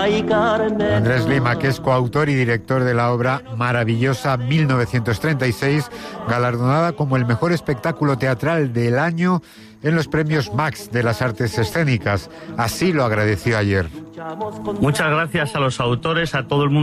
Andrés Lima, que es coautor y director de la obra Maravillosa 1936, galardonada como el mejor espectáculo teatral del año en los premios Max de las Artes Escénicas. Así lo agradeció ayer. Muchas gracias a los autores, a todo el mundo